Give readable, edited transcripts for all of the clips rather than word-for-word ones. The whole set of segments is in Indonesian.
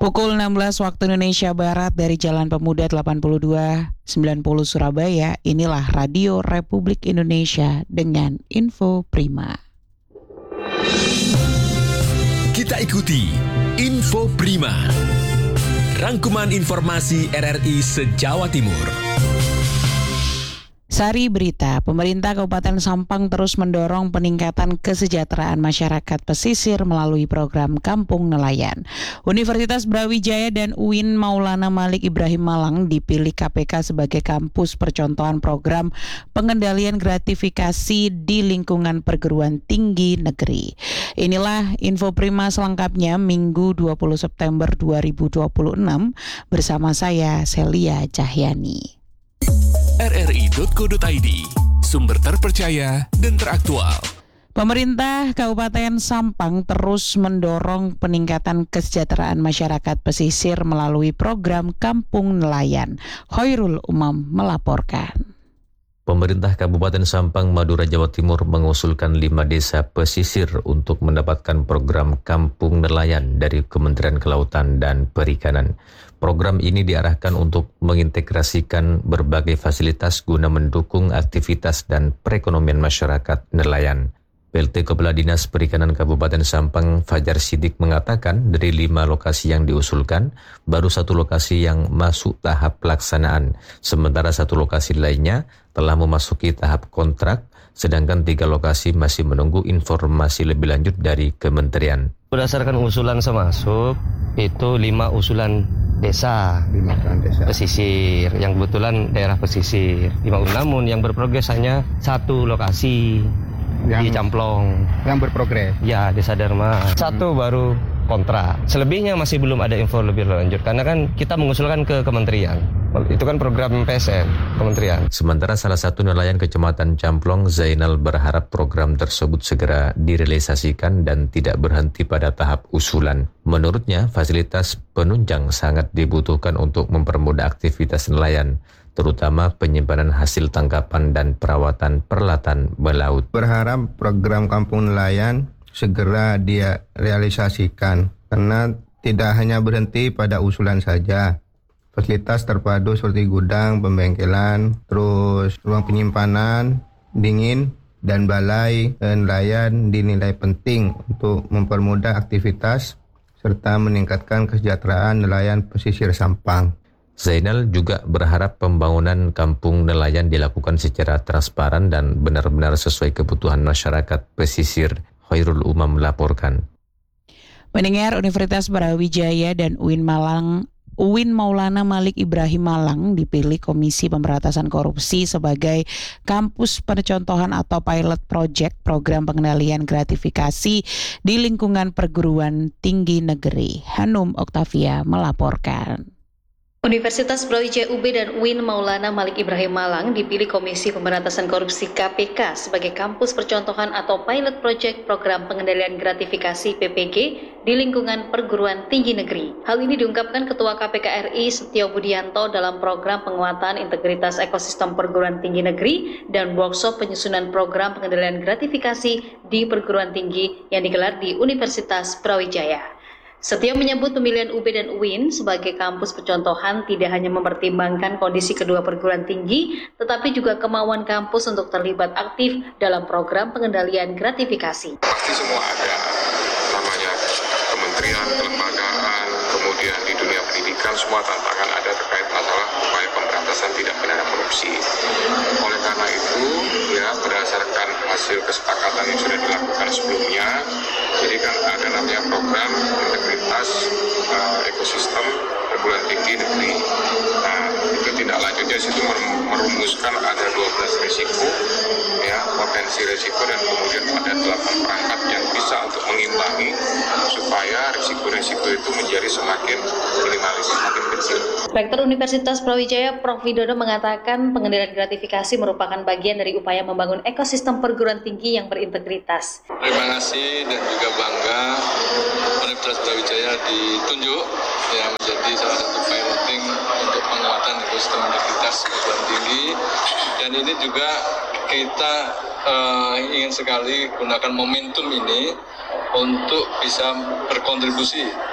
Pukul 16 waktu Indonesia Barat dari Jalan Pemuda 82 90 Surabaya, inilah Radio Republik Indonesia dengan Info Prima. Kita ikuti Info Prima, rangkuman informasi RRI se-Jawa Timur. Sari berita, pemerintah Kabupaten Sampang terus mendorong peningkatan kesejahteraan masyarakat pesisir melalui program Kampung Nelayan. Universitas Brawijaya dan UIN Maulana Malik Ibrahim Malang dipilih KPK sebagai kampus percontohan program pengendalian gratifikasi di lingkungan perguruan tinggi negeri. Inilah Info Prima selengkapnya Minggu 20 September 2026 bersama saya Celia Cahyani. rri.co.id, sumber terpercaya dan teraktual. Pemerintah Kabupaten Sampang terus mendorong peningkatan kesejahteraan masyarakat pesisir melalui program Kampung Nelayan. Khairul Umam melaporkan. Pemerintah Kabupaten Sampang, Madura, Jawa Timur mengusulkan 5 desa pesisir untuk mendapatkan program Kampung Nelayan dari Kementerian Kelautan dan Perikanan. Program ini diarahkan untuk mengintegrasikan berbagai fasilitas guna mendukung aktivitas dan perekonomian masyarakat nelayan. PLT Kepala Dinas Perikanan Kabupaten Sampang, Fajar Sidik, mengatakan dari 5 lokasi yang diusulkan, baru 1 lokasi yang masuk tahap pelaksanaan, sementara 1 lokasi lainnya telah memasuki tahap kontrak, sedangkan 3 lokasi masih menunggu informasi lebih lanjut dari kementerian. Berdasarkan usulan semasuk, itu 5 usulan desa pesisir, yang kebetulan daerah pesisir. Namun yang berprogres hanya 1 lokasi di Camplong. Yang berprogres? Ya, Desa Dharma. 1 baru kontrak. Selebihnya masih belum ada info lebih lanjut, karena kan kita mengusulkan ke kementerian. Itu kan program PSN, kementerian. Sementara salah satu nelayan Kecamatan Camplong, Zainal, berharap program tersebut segera direalisasikan dan tidak berhenti pada tahap usulan. Menurutnya, fasilitas penunjang sangat dibutuhkan untuk mempermudah aktivitas nelayan, terutama penyimpanan hasil tangkapan dan perawatan peralatan melaut. Berharap program Kampung Nelayan segera dia realisasikan, karena tidak hanya berhenti pada usulan saja. Fasilitas terpadu seperti gudang, pembengkelan, terus ruang penyimpanan, dingin, dan balai nelayan dinilai penting untuk mempermudah aktivitas serta meningkatkan kesejahteraan nelayan pesisir Sampang. Zainal juga berharap pembangunan kampung nelayan dilakukan secara transparan dan benar-benar sesuai kebutuhan masyarakat pesisir. Khairul Umam melaporkan. Pendengar, Universitas Brawijaya dan UIN Maulana Malik Ibrahim Malang dipilih Komisi Pemberantasan Korupsi sebagai kampus percontohan atau pilot project program pengendalian gratifikasi di lingkungan perguruan tinggi negeri. Hanum Oktavia melaporkan. Universitas Brawijaya UB dan UIN Maulana Malik Ibrahim Malang dipilih Komisi Pemberantasan Korupsi KPK sebagai kampus percontohan atau pilot project program pengendalian gratifikasi PPG di lingkungan perguruan tinggi negeri. Hal ini diungkapkan Ketua KPK RI Setio Budianto dalam program penguatan integritas ekosistem perguruan tinggi negeri dan workshop penyusunan program pengendalian gratifikasi di perguruan tinggi yang digelar di Universitas Brawijaya. Setio menyebut pemilihan UB dan UIN sebagai kampus percontohan tidak hanya mempertimbangkan kondisi kedua perguruan tinggi, tetapi juga kemauan kampus untuk terlibat aktif dalam program pengendalian gratifikasi. Pasti semua ada namanya kementerian, kelembagaan, kemudian di dunia pendidikan semua tantangan ada terkait masalah upaya pemberantasan tindak pidana korupsi. Oleh karena itu, ya berdasarkan hasil kesepakatan yang sudah dilakukan sebelumnya, jadi kan ada namanya program integritas ekosistem perguruan tinggi negeri. Nah, itu tindak lanjutnya situ merumuskan ada 12 risiko, ya potensi risiko, dan kemudian ada 8 perangkat yang bisa untuk mengimbangi supaya risiko-risiko itu menjadi semakin minimalis, semakin kecil. Rektor Universitas Brawijaya Prof. Widodo mengatakan pengendalian gratifikasi merupakan bagian dari upaya membangun ekosistem perguruan tinggi yang berintegritas. Terima kasih dan juga bangga Universitas Brawijaya ditunjuk yang menjadi salah satu piloting untuk penguatan ekosistem integritas perguruan tinggi, dan ini juga kita ingin sekali gunakan momentum ini untuk bisa berkontribusi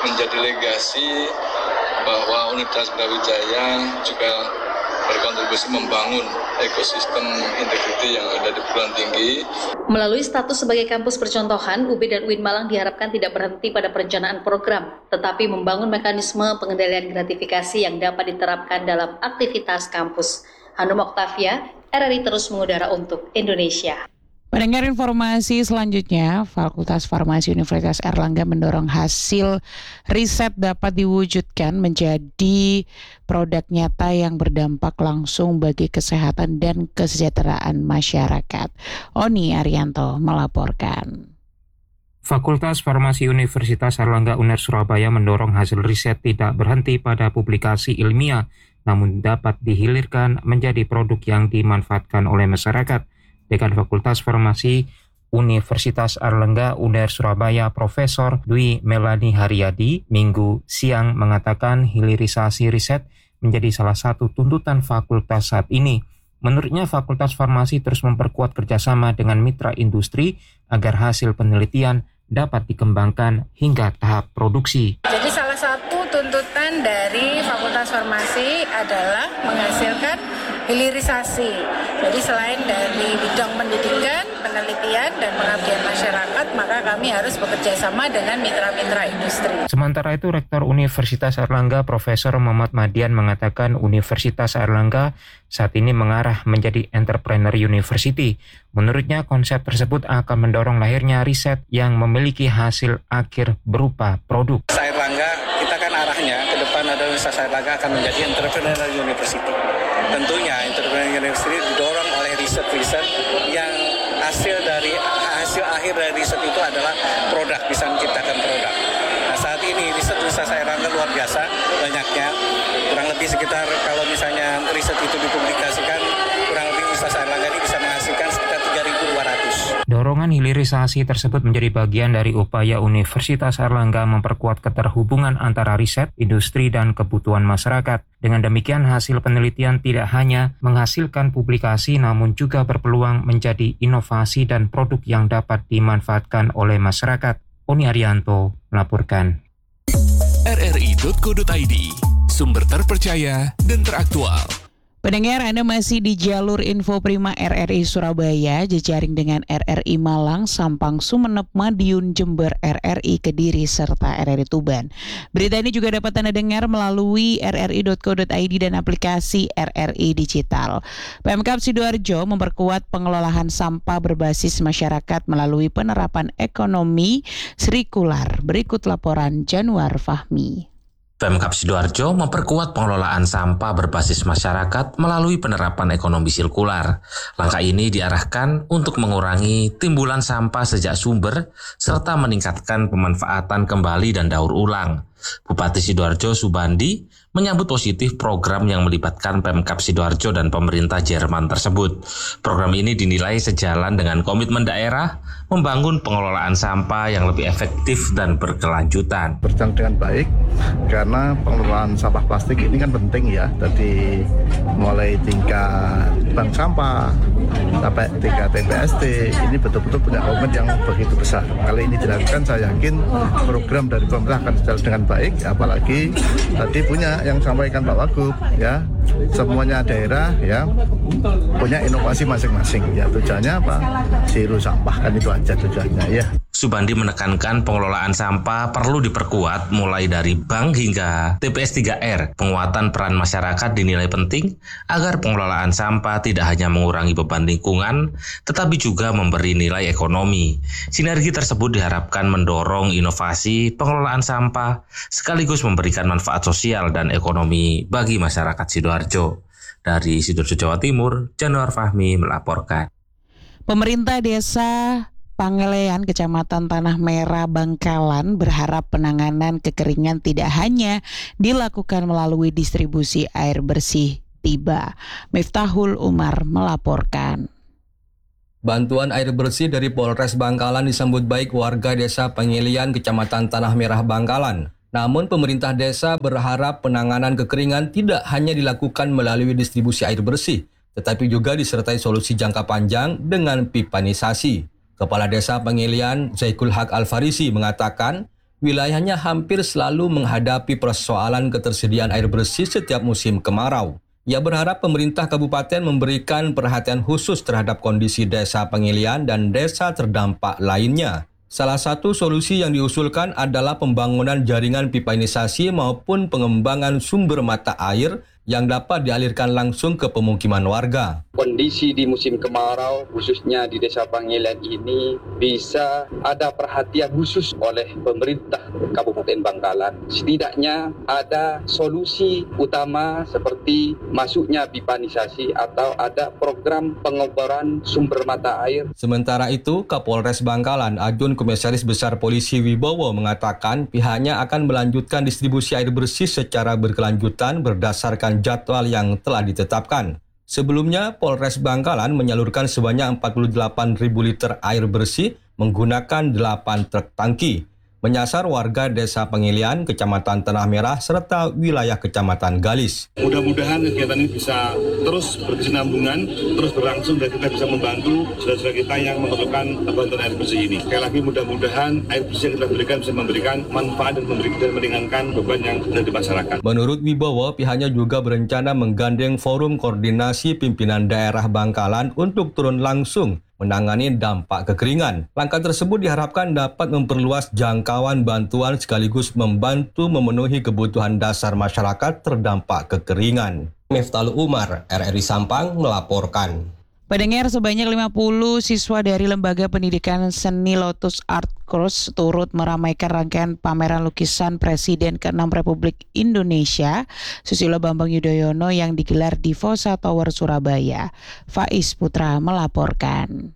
menjadi legasi bahwa Universitas Brawijaya juga berkontribusi membangun ekosistem integriti yang ada di perguruan tinggi. Melalui status sebagai kampus percontohan, UB dan UIN Malang diharapkan tidak berhenti pada perencanaan program, tetapi membangun mekanisme pengendalian gratifikasi yang dapat diterapkan dalam aktivitas kampus. Hanum Oktavia, RRI terus mengudara untuk Indonesia. Pendengar informasi selanjutnya, Fakultas Farmasi Universitas Airlangga mendorong hasil riset dapat diwujudkan menjadi produk nyata yang berdampak langsung bagi kesehatan dan kesejahteraan masyarakat. Oni Arianto melaporkan. Fakultas Farmasi Universitas Airlangga UNER Surabaya mendorong hasil riset tidak berhenti pada publikasi ilmiah, namun dapat dihilirkan menjadi produk yang dimanfaatkan oleh masyarakat. Dekan Fakultas Farmasi Universitas Airlangga UNER Surabaya Profesor Dwi Melani Haryadi Minggu siang mengatakan hilirisasi riset menjadi salah satu tuntutan fakultas saat ini. Menurutnya Fakultas Farmasi terus memperkuat kerjasama dengan mitra industri agar hasil penelitian dapat dikembangkan hingga tahap produksi. Jadi salah satu tuntutan dari Fakultas Farmasi adalah menghasilkan hilirisasi. Jadi selain dari bidang pendidikan, penelitian, dan pengabdian masyarakat, maka kami harus bekerja sama dengan mitra-mitra industri. Sementara itu, Rektor Universitas Airlangga Profesor Muhammad Madian mengatakan Universitas Airlangga saat ini mengarah menjadi entrepreneur university. Menurutnya, konsep tersebut akan mendorong lahirnya riset yang memiliki hasil akhir berupa produk. Airlangga, kita kan arahnya ke depan adalah Universitas Airlangga akan menjadi entrepreneur university. Tentunya entrepreneur university didorong oleh riset-riset yang hasil akhir dari riset itu adalah produk, bisa menciptakan produk. Nah, saat ini riset Universitas Airlangga luar biasa banyaknya, kurang lebih sekitar kalau misalnya riset itu dipublikasikan, kurang lebih Universitas Airlangga ini bisa menghasilkan sekitar 3.200. Dorongan hilirisasi tersebut menjadi bagian dari upaya Universitas Airlangga memperkuat keterhubungan antara riset, industri, dan kebutuhan masyarakat. Dengan demikian, hasil penelitian tidak hanya menghasilkan publikasi, namun juga berpeluang menjadi inovasi dan produk yang dapat dimanfaatkan oleh masyarakat. Oni Arianto melaporkan. RRI.co.id, sumber terpercaya dan teraktual. Pendengar, Anda masih di jalur Info Prima RRI Surabaya, jejaring dengan RRI Malang, Sampang, Sumeneb, Madiun, Jember, RRI Kediri, serta RRI Tuban. Berita ini juga dapat Anda dengar melalui rri.co.id dan aplikasi RRI Digital. Pemkab Sidoarjo memperkuat pengelolaan sampah berbasis masyarakat melalui penerapan ekonomi sirkular. Berikut laporan Januar Fahmi. Pemkab Sidoarjo memperkuat pengelolaan sampah berbasis masyarakat melalui penerapan ekonomi sirkular. Langkah ini diarahkan untuk mengurangi timbulan sampah sejak sumber serta meningkatkan pemanfaatan kembali dan daur ulang. Bupati Sidoarjo Subandi menyambut positif program yang melibatkan Pemkab Sidoarjo dan pemerintah Jerman tersebut. Program ini dinilai sejalan dengan komitmen daerah membangun pengelolaan sampah yang lebih efektif dan berkelanjutan. Berjalan dengan baik karena pengelolaan sampah plastik ini kan penting ya. Jadi mulai tingkat bank sampah sampai tingkat TPST ini betul-betul punya komitmen yang begitu besar. Kali ini dilakukan, saya yakin program dari pemerintah akan berjalan dengan baik, apalagi tadi punya yang sampaikan Pak Wagub ya, semuanya daerah ya punya inovasi masing-masing ya, tujuannya apa? Zero sampah, kan itu aja tujuannya ya. Subandi menekankan pengelolaan sampah perlu diperkuat mulai dari bank hingga TPS 3R. Penguatan peran masyarakat dinilai penting agar pengelolaan sampah tidak hanya mengurangi beban lingkungan, tetapi juga memberi nilai ekonomi. Sinergi tersebut diharapkan mendorong inovasi pengelolaan sampah sekaligus memberikan manfaat sosial dan ekonomi bagi masyarakat Sidoarjo. Dari Sidoarjo, Jawa Timur, Januar Fahmi melaporkan. Pemerintah Desa Pangelean, Kecamatan Tanah Merah, Bangkalan berharap penanganan kekeringan tidak hanya dilakukan melalui distribusi air bersih tiba. Miftahul Umar melaporkan. Bantuan air bersih dari Polres Bangkalan disambut baik warga Desa Pangelean, Kecamatan Tanah Merah, Bangkalan. Namun pemerintah desa berharap penanganan kekeringan tidak hanya dilakukan melalui distribusi air bersih, tetapi juga disertai solusi jangka panjang dengan pipanisasi. Kepala Desa Pangelean, Zaikul Haq Al-Farisi mengatakan, wilayahnya hampir selalu menghadapi persoalan ketersediaan air bersih setiap musim kemarau. Ia berharap pemerintah kabupaten memberikan perhatian khusus terhadap kondisi desa Pengilian dan desa terdampak lainnya. Salah satu solusi yang diusulkan adalah pembangunan jaringan pipainisasi maupun pengembangan sumber mata air yang dapat dialirkan langsung ke pemukiman warga. Kondisi di musim kemarau, khususnya di Desa Pangilian ini, bisa ada perhatian khusus oleh pemerintah Kabupaten Bangkalan. Setidaknya ada solusi utama seperti masuknya pipanisasi atau ada program pengeboran sumber mata air. Sementara itu, Kapolres Bangkalan, Ajun Komisaris Besar Polisi Wibowo mengatakan pihaknya akan melanjutkan distribusi air bersih secara berkelanjutan berdasarkan jadwal yang telah ditetapkan. Sebelumnya, Polres Bangkalan menyalurkan sebanyak 48.000 liter air bersih menggunakan 8 truk tangki, menyasar warga Desa Pengilian, Kecamatan Tanah Merah, serta wilayah Kecamatan Galis. Mudah-mudahan kegiatan ini bisa terus berkesinambungan, terus berlangsung, dan kita bisa membantu saudara-saudara kita yang memerlukan bantuan air bersih ini. Sekali lagi, mudah-mudahan air bersih yang kita berikan bisa memberikan manfaat dan meringankan beban yang ada di masyarakat. Menurut Wibowo, pihaknya juga berencana menggandeng Forum Koordinasi Pimpinan Daerah Bangkalan untuk turun langsung menangani dampak kekeringan. Langkah tersebut diharapkan dapat memperluas jangkauan bantuan sekaligus membantu memenuhi kebutuhan dasar masyarakat terdampak kekeringan. Miftal Umar, RRI Sampang melaporkan. Pendengar, sebanyak 50 siswa dari Lembaga Pendidikan Seni Lotus Art Course turut meramaikan rangkaian pameran lukisan Presiden ke-6 Republik Indonesia, Susilo Bambang Yudhoyono, yang digelar di Fosa Tower Surabaya. Faiz Putra melaporkan.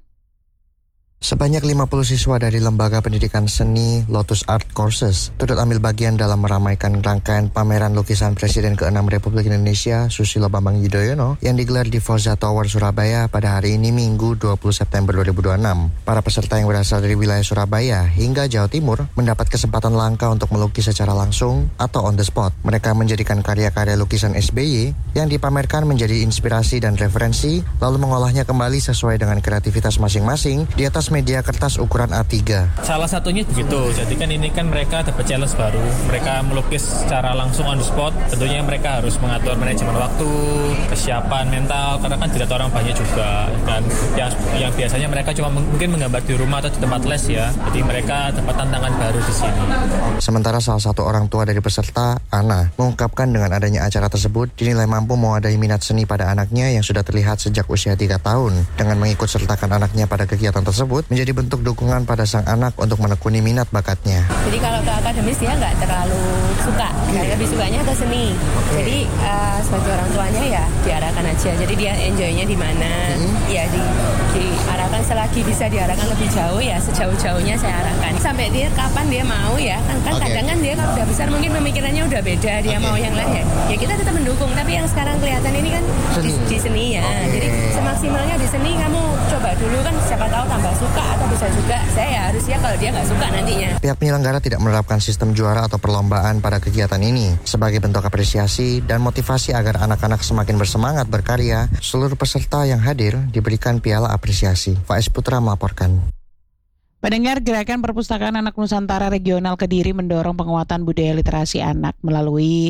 Sebanyak 50 siswa dari Lembaga Pendidikan Seni Lotus Art Courses turut ambil bagian dalam meramaikan rangkaian pameran lukisan Presiden ke-6 Republik Indonesia, Susilo Bambang Yudhoyono, yang digelar di Fosa Tower Surabaya pada hari ini Minggu 20 September 2026. Para peserta yang berasal dari wilayah Surabaya hingga Jawa Timur mendapat kesempatan langka untuk melukis secara langsung atau on the spot. Mereka menjadikan karya-karya lukisan SBY yang dipamerkan menjadi inspirasi dan referensi, lalu mengolahnya kembali sesuai dengan kreativitas masing-masing di atas media kertas ukuran A3. Salah satunya begitu, jadi kan ini kan mereka dapat challenge baru, mereka melukis secara langsung on the spot. Tentunya mereka harus mengatur manajemen waktu, kesiapan mental, karena kan tidak orang banyak juga, dan yang biasanya mereka cuma mungkin menggambar di rumah atau di tempat les ya, jadi mereka dapat tantangan baru di sini. Sementara salah satu orang tua dari peserta, Ana, mengungkapkan dengan adanya acara tersebut dinilai mampu mewadahi minat seni pada anaknya yang sudah terlihat sejak usia 3 tahun. Dengan mengikut sertakan anaknya pada kegiatan tersebut menjadi bentuk dukungan pada sang anak untuk menekuni minat bakatnya. Jadi kalau ke akademis dia nggak terlalu suka, dia lebih sukanya ke seni. Jadi sebagai orang tuanya ya diarahkan aja. Jadi dia enjoy-nya di mana, ya diarahkan selagi bisa diarahkan lebih jauh ya sejauh-jauhnya saya arahkan. Sampai dia kapan dia mau ya, kan kadang kan dia kalau udah besar mungkin pemikirannya udah beda, dia mau yang lain ya kita tetap mendukung. Tapi yang sekarang kelihatan ini kan di seni ya. Jadi semaksimalnya di seni kamu coba dulu, kan siapa tahu tambah suka atau bisa juga saya harus ya kalau dia nggak suka nantinya. Pihak penyelenggara tidak menerapkan sistem juara atau perlombaan pada kegiatan ini. Sebagai bentuk apresiasi dan motivasi agar anak-anak semakin bersemangat berkarya, seluruh peserta yang hadir diberikan piala apresiasi. Faiz Putra melaporkan. Pendengar, Gerakan Perpustakaan Anak Nusantara Regional Kediri mendorong penguatan budaya literasi anak melalui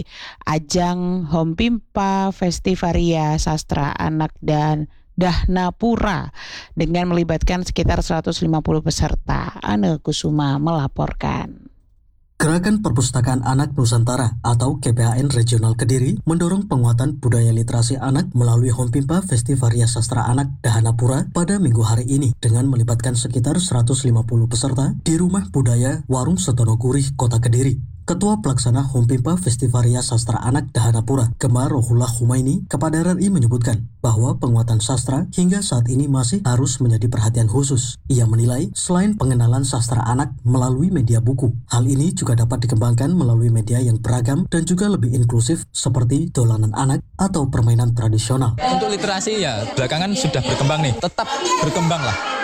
ajang Hompimpa Festivaria Sastra Anak dan Dahnapura dengan melibatkan sekitar 150 peserta. Ane Kusuma melaporkan. Gerakan Perpustakaan Anak Nusantara atau GPAN Regional Kediri mendorong penguatan budaya literasi anak melalui Hompimpa Festivaria Sastra Anak Dahnapura pada minggu hari ini dengan melibatkan sekitar 150 peserta di Rumah Budaya Warung Setono Gurih, Kota Kediri. Ketua Pelaksana Hompimpa Festivaria Sastra Anak Dahnapura, Gemar Rohullah Humaini, kepada RRI menyebutkan bahwa penguatan sastra hingga saat ini masih harus menjadi perhatian khusus. Ia menilai selain pengenalan sastra anak melalui media buku, hal ini juga dapat dikembangkan melalui media yang beragam dan juga lebih inklusif seperti dolanan anak atau permainan tradisional. Untuk literasi ya belakangan sudah berkembang nih, tetap berkembang lah.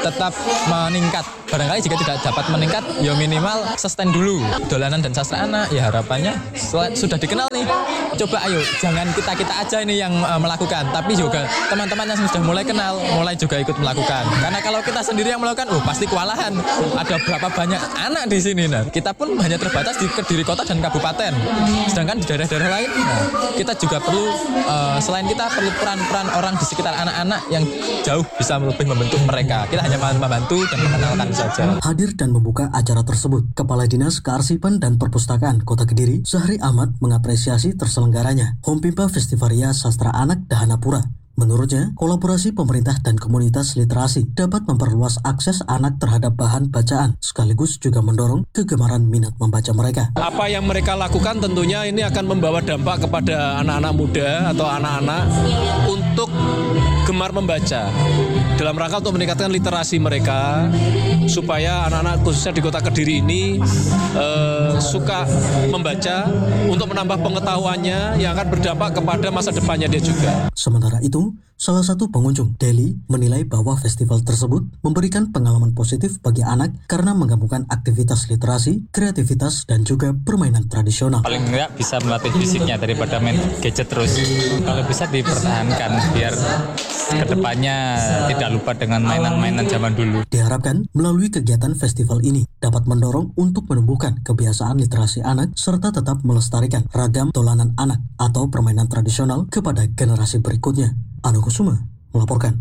tetap meningkat. Barangkali jika tidak dapat meningkat, ya minimal sustain dulu. Dolanan dan sastra anak, ya harapannya sudah dikenal nih. Coba ayo, jangan kita aja ini yang melakukan, tapi juga teman-teman yang sudah mulai kenal, mulai juga ikut melakukan. Karena kalau kita sendiri yang melakukan, pasti kewalahan. Ada berapa banyak anak di sini. Nah, kita pun hanya terbatas di Kediri Kota dan Kabupaten. Sedangkan di daerah-daerah lain, kita juga perlu, selain kita perlu peran-peran orang di sekitar anak-anak yang jauh bisa lebih membentuk mereka. Kita hanya membantu dan mengenalkan saja. Hadir dan membuka acara tersebut, Kepala Dinas Kearsipan dan Perpustakaan Kota Kediri, Zahri Ahmad, mengapresiasi terselenggaranya Hompimpa Festivaria Sastra Anak Dahanapura. Menurutnya, kolaborasi pemerintah dan komunitas literasi dapat memperluas akses anak terhadap bahan bacaan, sekaligus juga mendorong kegemaran minat membaca mereka. Apa yang mereka lakukan tentunya ini akan membawa dampak kepada anak-anak muda atau anak-anak untuk gemar membaca. Dalam rangka untuk meningkatkan literasi mereka, supaya anak-anak khususnya di Kota Kediri ini suka membaca untuk menambah pengetahuannya yang akan berdampak kepada masa depannya dia juga. Sementara itu, salah satu pengunjung, Deli, menilai bahwa festival tersebut memberikan pengalaman positif bagi anak karena menggabungkan aktivitas literasi, kreativitas, dan juga permainan tradisional. Paling enggak bisa melatih fisiknya daripada main gadget terus. Kalau bisa dipertahankan biar kedepannya tidak lupa dengan mainan-mainan zaman dulu. Diharapkan melalui kegiatan festival ini dapat mendorong untuk menumbuhkan kebiasaan literasi anak serta tetap melestarikan ragam dolanan anak atau permainan tradisional kepada generasi berikutnya. Anu Kusuma melaporkan.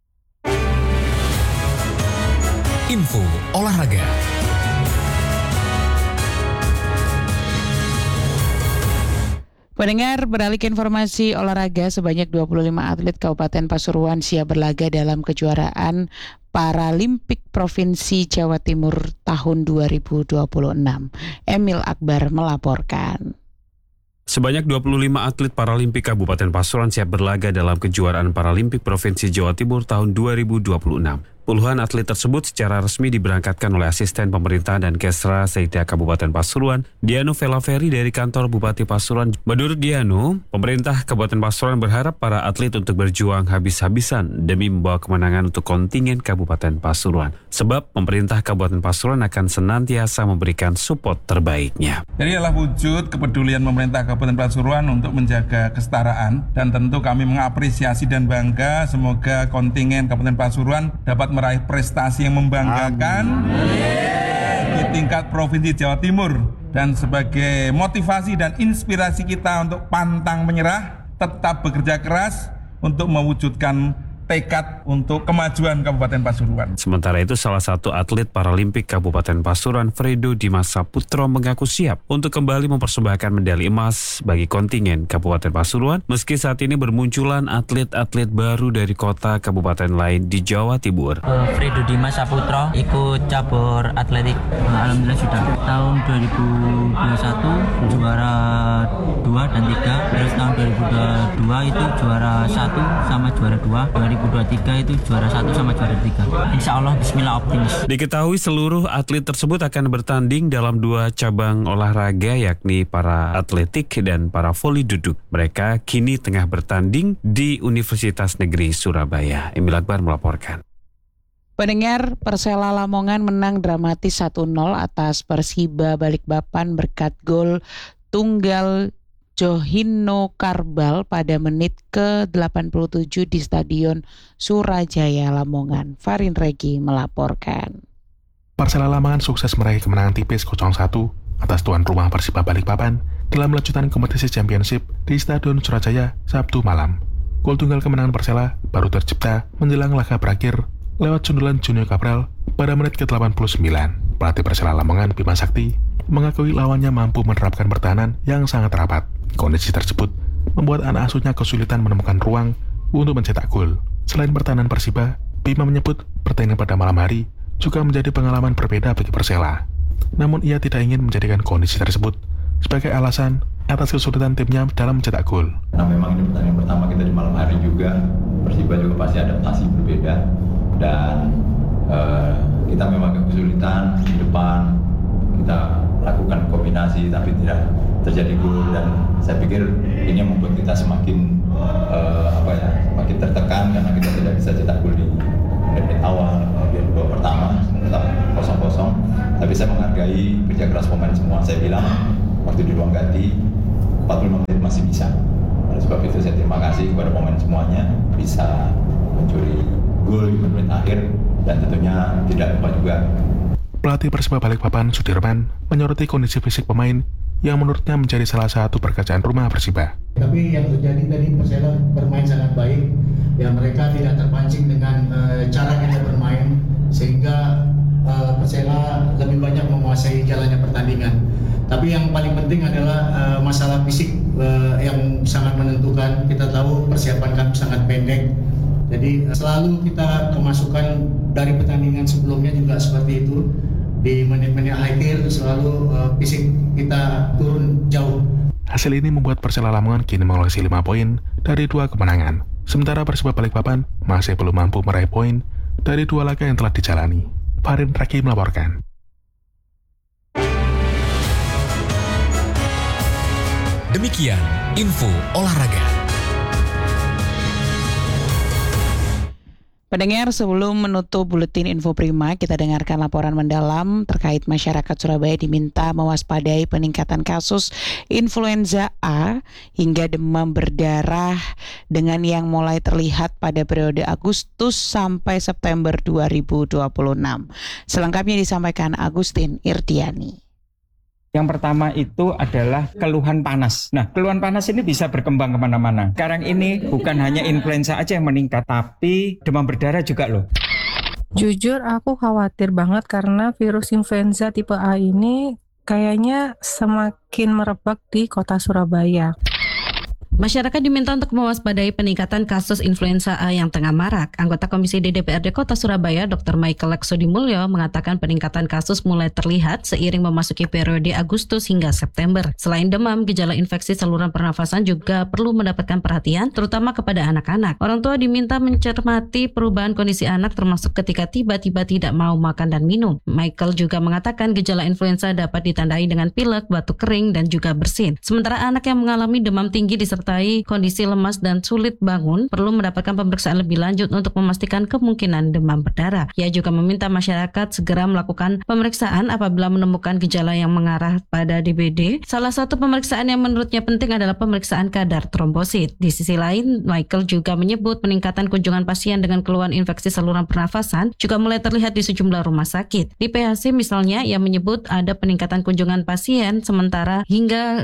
Info olahraga. Pendengar, beralih ke informasi olahraga, sebanyak 25 atlet Kabupaten Pasuruan siap berlaga dalam kejuaraan Paralimpik Provinsi Jawa Timur tahun 2026. Emil Akbar melaporkan. Sebanyak 25 atlet Paralimpik Kabupaten Pasuruan siap berlaga dalam kejuaraan Paralimpik Provinsi Jawa Timur tahun 2026. Puluhan atlet tersebut secara resmi diberangkatkan oleh asisten pemerintah dan Kesra Seida Kabupaten Pasuruan, Diano Velaveri dari kantor Bupati Pasuruan. Menurut Diano, pemerintah Kabupaten Pasuruan berharap para atlet untuk berjuang habis-habisan demi membawa kemenangan untuk kontingen Kabupaten Pasuruan. Sebab pemerintah Kabupaten Pasuruan akan senantiasa memberikan support terbaiknya. Jadi adalah wujud kepedulian pemerintah Kabupaten Pasuruan untuk menjaga kesetaraan, dan tentu kami mengapresiasi dan bangga semoga kontingen Kabupaten Pasuruan dapat meraih prestasi yang membanggakan di tingkat Provinsi Jawa Timur, dan sebagai motivasi dan inspirasi kita untuk pantang menyerah, tetap bekerja keras untuk mewujudkan tekad untuk kemajuan Kabupaten Pasuruan. Sementara itu, salah satu atlet Paralimpik Kabupaten Pasuruan, Fredo Dimas Saputro, mengaku siap untuk kembali mempersembahkan medali emas bagi kontingen Kabupaten Pasuruan, meski saat ini bermunculan atlet-atlet baru dari kota kabupaten lain di Jawa Timur. Fredo Dimas Saputro ikut cabur atletik. Alhamdulillah sudah tahun 2021 juara 2 dan 3, terus tahun 2022 itu juara 1 sama juara 2, 2023 itu juara 1 sama juara 3. Insya Allah bismillah optimis. Diketahui seluruh atlet tersebut akan bertanding dalam 2 cabang olahraga, yakni para atletik dan para voli duduk. Mereka kini tengah bertanding di Universitas Negeri Surabaya. Emil Akbar melaporkan. Pendengar, Persela Lamongan menang dramatis 1-0 atas Persiba Balikpapan berkat gol tunggal Johino Karbal pada menit ke-87 di Stadion Surajaya Lamongan. Farin Regi melaporkan. Persela Lamongan sukses meraih kemenangan tipis 0-1 atas tuan rumah Persiba Balikpapan dalam lanjutan kompetisi Championship di Stadion Surajaya Sabtu malam. Gol tunggal kemenangan Persela baru tercipta menjelang laga berakhir lewat sundulan Johino Karbal pada menit ke-89. Pelatih Persela Lamongan, Bima Sakti, mengakui lawannya mampu menerapkan pertahanan yang sangat rapat. Kondisi tersebut membuat anak asuhnya kesulitan menemukan ruang untuk mencetak gol. Selain pertahanan Persiba, Bima menyebut pertandingan pada malam hari juga menjadi pengalaman berbeda bagi Persela. Namun ia tidak ingin menjadikan kondisi tersebut sebagai alasan atas kesulitan timnya dalam mencetak gol. Nah, memang ini pertandingan pertama kita di malam hari juga, Persiba juga pasti adaptasi berbeda, dan kita memang kesulitan di depan. Kita lakukan kombinasi tapi tidak terjadi gol, dan saya pikir ini membuat kita semakin semakin tertekan karena kita tidak bisa cetak gol di menit awal, kemudian babak pertama tetap 0-0, tapi saya menghargai kerja keras pemain semua. Saya bilang waktu di ruang ganti 45 menit masih bisa. Oleh sebab itu saya terima kasih kepada pemain semuanya bisa mencuri gol di menit akhir dan tentunya tidak lupa juga Pelatih Persiba Balikpapan, Sudirman, menyoroti kondisi fisik pemain yang menurutnya menjadi salah satu pekerjaan rumah Persiba. Tapi yang terjadi tadi Persela bermain sangat baik, ya mereka tidak terpancing dengan cara kita bermain sehingga Persela lebih banyak menguasai jalannya pertandingan. Tapi yang paling penting adalah masalah fisik yang sangat menentukan. Kita tahu persiapan kami sangat pendek, jadi selalu kita kemasukan dari pertandingan sebelumnya juga seperti itu. Di menit-menit akhir selalu fisik kita turun jauh. Hasil ini membuat Persela Lamongan kini mengoleksi 5 poin dari 2 kemenangan. Sementara Persiba Balikpapan masih belum mampu meraih poin dari 2 laga yang telah dijalani. Farin Raki melaporkan. Demikian info olahraga. Pendengar, sebelum menutup buletin Info Prima, kita dengarkan laporan mendalam terkait masyarakat Surabaya diminta mewaspadai peningkatan kasus influenza A hingga demam berdarah dengan yang mulai terlihat pada periode Agustus sampai September 2026. Selengkapnya disampaikan Agustin Irdiani. Yang pertama itu adalah keluhan panas. Nah, keluhan panas ini bisa berkembang kemana-mana. Sekarang ini bukan hanya influenza aja yang meningkat, tapi demam berdarah juga loh. Jujur aku khawatir banget karena virus influenza tipe A ini kayaknya semakin merebak di kota Surabaya. Masyarakat diminta untuk mewaspadai peningkatan kasus influenza A yang tengah marak. Anggota Komisi DPRD Kota Surabaya, Dr. Michael Laksodimulyo, mengatakan peningkatan kasus mulai terlihat seiring memasuki periode Agustus hingga September. Selain demam, gejala infeksi saluran pernafasan juga perlu mendapatkan perhatian, terutama kepada anak-anak. Orang tua diminta mencermati perubahan kondisi anak termasuk ketika tiba-tiba tidak mau makan dan minum. Michael juga mengatakan gejala influenza dapat ditandai dengan pilek, batuk kering, dan juga bersin. Sementara anak yang mengalami demam tinggi disertai kondisi lemas dan sulit bangun perlu mendapatkan pemeriksaan lebih lanjut untuk memastikan kemungkinan demam berdarah. Ia juga meminta masyarakat segera melakukan pemeriksaan apabila menemukan gejala yang mengarah pada DBD. Salah satu pemeriksaan yang menurutnya penting adalah pemeriksaan kadar trombosit. Di sisi lain, Michael juga menyebut peningkatan kunjungan pasien dengan keluhan infeksi saluran pernafasan juga mulai terlihat di sejumlah rumah sakit. Di PHC misalnya, ia menyebut ada peningkatan kunjungan pasien sementara hingga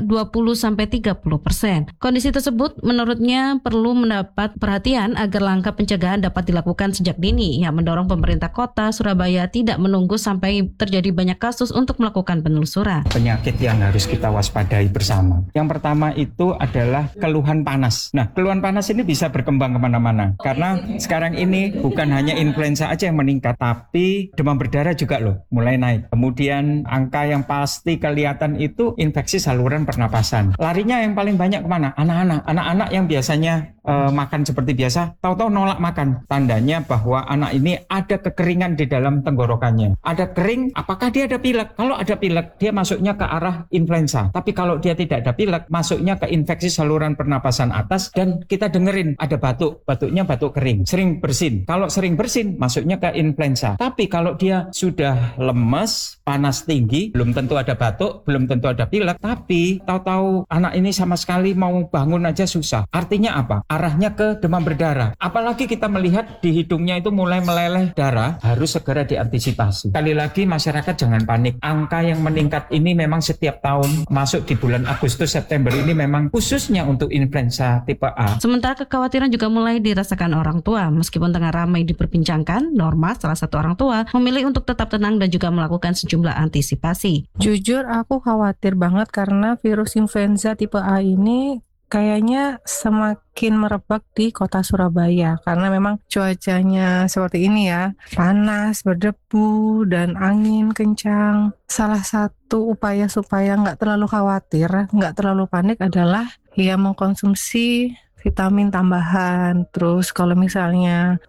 20-30%. Kondisi tersebut menurutnya perlu mendapat perhatian agar langkah pencegahan dapat dilakukan sejak dini. Ia mendorong pemerintah kota Surabaya tidak menunggu sampai terjadi banyak kasus untuk melakukan penelusuran. Penyakit yang harus kita waspadai bersama. Yang pertama itu adalah keluhan panas. Nah, keluhan panas ini bisa berkembang kemana-mana. Karena sekarang ini bukan hanya influenza aja yang meningkat, tapi demam berdarah juga loh mulai naik. Kemudian angka yang pasti kelihatan itu infeksi saluran pernapasan. Larinya yang paling banyak kemana? Anak-anak yang biasanya makan seperti biasa, tahu-tahu nolak makan. Tandanya bahwa anak ini ada kekeringan di dalam tenggorokannya. Ada kering, apakah dia ada pilek? Kalau ada pilek, dia masuknya ke arah influenza. Tapi kalau dia tidak ada pilek, masuknya ke infeksi saluran pernapasan atas dan kita dengerin ada batuk. Batuknya batuk kering, sering bersin. Kalau sering bersin, masuknya ke influenza. Tapi kalau dia sudah lemes, panas tinggi, belum tentu ada batuk, belum tentu ada pilek, tapi tahu-tahu anak ini sama sekali mau bangun aja susah. Artinya apa? Arahnya ke demam berdarah. Apalagi kita melihat di hidungnya itu mulai meleleh darah, harus segera diantisipasi. Sekali lagi masyarakat jangan panik. Angka yang meningkat ini memang setiap tahun, masuk di bulan Agustus September ini memang khususnya untuk influenza tipe A. Sementara kekhawatiran juga mulai dirasakan orang tua. Meskipun tengah ramai diperbincangkan, Norma, salah satu orang tua, memilih untuk tetap tenang dan juga melakukan sejumlah antisipasi. Jujur aku khawatir banget karena virus influenza tipe A ini kayaknya semakin merebak di kota Surabaya karena memang cuacanya seperti ini ya, panas, berdebu, dan angin kencang. Salah satu upaya supaya nggak terlalu khawatir, nggak terlalu panik adalah ya mengkonsumsi vitamin tambahan. Terus kalau misalnya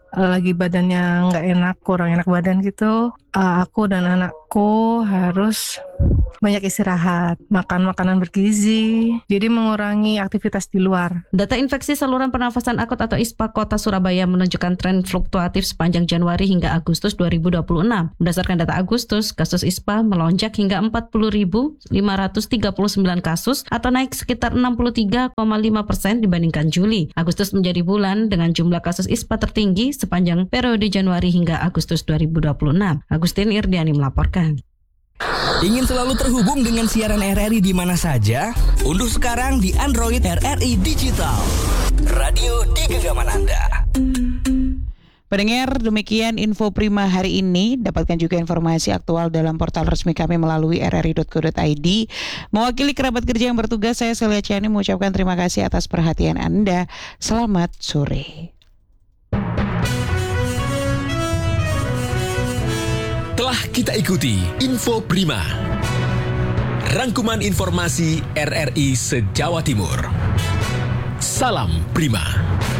lagi badannya nggak enak, kurang enak badan gitu, aku dan anakku harus banyak istirahat, makan makanan bergizi, jadi mengurangi aktivitas di luar. Data infeksi saluran pernafasan akut atau ISPA Kota Surabaya menunjukkan tren fluktuatif sepanjang Januari hingga Agustus 2026. Berdasarkan data Agustus, kasus ISPA melonjak hingga 40.539 kasus atau naik sekitar 63,5% dibandingkan Juli. Agustus menjadi bulan dengan jumlah kasus ISPA tertinggi sepanjang periode Januari hingga Agustus 2026. Agustin Irdiani melaporkan. Ingin selalu terhubung dengan siaran RRI di mana saja? Unduh sekarang di Android RRI Digital. Radio di genggaman Anda. Pendengar, demikian info Prima hari ini. Dapatkan juga informasi aktual dalam portal resmi kami melalui rri.co.id. Mewakili kerabat kerja yang bertugas, saya Celia Ciani mengucapkan terima kasih atas perhatian Anda. Selamat sore. Telah kita ikuti Info Prima, rangkuman informasi RRI se-Jawa Timur. Salam Prima.